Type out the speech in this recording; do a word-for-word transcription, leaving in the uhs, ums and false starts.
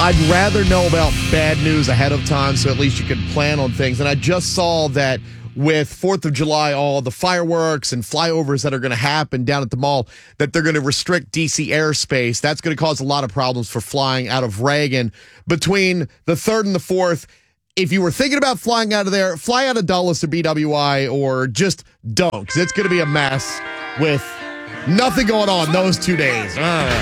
I'd rather know about bad news ahead of time so at least you can plan on things. And I just saw that with fourth of July, all the fireworks and flyovers that are going to happen down at the mall, that they're going to restrict D C airspace. That's going to cause a lot of problems for flying out of Reagan. Between the third and the fourth, if you were thinking about flying out of there, fly out of Dulles or B W I or just don't, because it's going to be a mess with nothing going on those two days. Uh.